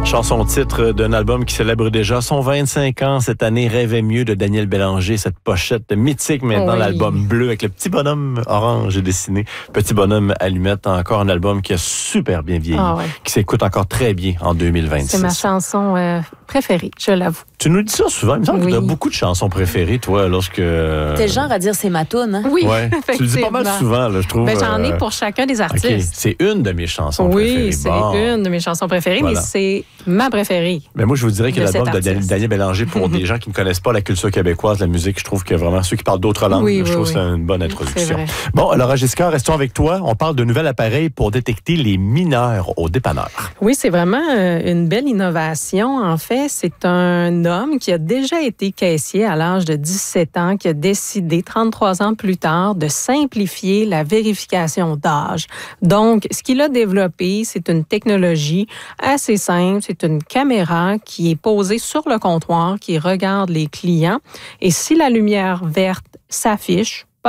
Chanson-titre d'un album qui célèbre déjà son 25 ans. Cette année, Rêvait mieux de Daniel Bélanger. Cette pochette mythique maintenant, Oui. l'album bleu avec le petit bonhomme orange dessiné. Petit bonhomme allumette. Encore un album qui a super bien vieilli. Ah ouais. Qui s'écoute encore très bien en 2026. C'est ma chanson préférée, je l'avoue. Tu nous dis ça souvent. Il me semble que Oui. tu as beaucoup de chansons préférées, toi, lorsque... T'es le genre à dire c'est ma toune, hein? Oui, Ouais. Tu le dis pas mal effectivement. souvent, là, je trouve. Ben, j'en ai pour chacun des artistes. OK. C'est une de mes chansons préférées. Oui, c'est Bon. une de mes chansons préférées, Voilà. mais c'est ma préférée. Mais moi, je vous dirais que de l'album cet de artiste. Daniel Bélanger, pour des gens qui ne connaissent pas la culture québécoise, la musique, je trouve que vraiment ceux qui parlent d'autres langues, Oui, je trouve oui, que c'est oui. une bonne C'est introduction. vrai. Bon, alors, Jessica, restons avec toi. On parle de nouvel appareil pour détecter les mineurs au dépanneur. Oui, c'est vraiment une belle innovation. En fait, c'est un homme qui a déjà été caissier à l'âge de 17 ans, qui a décidé, 33 ans plus tard, de simplifier la vérification d'âge. Donc, ce qu'il a développé, c'est une technologie assez simple. C'est une caméra qui est posée sur le comptoir, qui regarde les clients. Et si la lumière verte s'affiche,